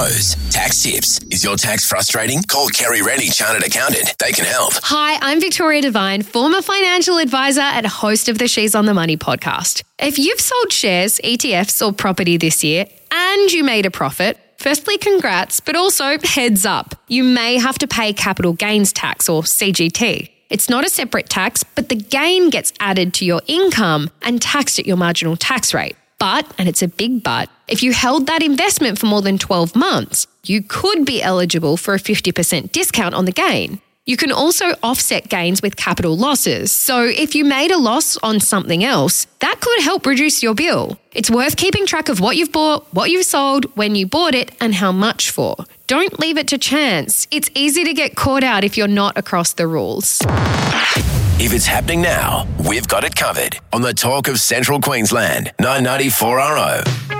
Rose. Tax tips. Is your tax frustrating? Call Kerry Rennie, Chartered Accountant. They can help. Hi, I'm Victoria Devine, former financial advisor and host of the She's on the Money podcast. If you've sold shares, ETFs or property this year and you made a profit, firstly, congrats, but also heads up. You may have to pay capital gains tax or CGT. It's not a separate tax, but the gain gets added to your income and taxed at your marginal tax rate. But, and it's a big but, if you held that investment for more than 12 months, you could be eligible for a 50% discount on the gain. You can also offset gains with capital losses. So if you made a loss on something else, that could help reduce your bill. It's worth keeping track of what you've bought, what you've sold, when you bought it, and how much for. Don't leave it to chance. It's easy to get caught out if you're not across the rules. If it's happening now, we've got it covered on the Talk of Central Queensland, 994 RO.